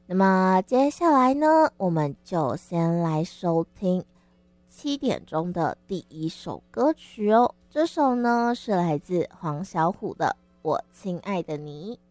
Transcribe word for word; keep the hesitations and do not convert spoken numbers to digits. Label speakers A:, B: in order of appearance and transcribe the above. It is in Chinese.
A: 那么接下来呢，我们就先来收听七点钟的第一首歌曲哦。这首呢是来自黄小琥的《我亲爱的你》。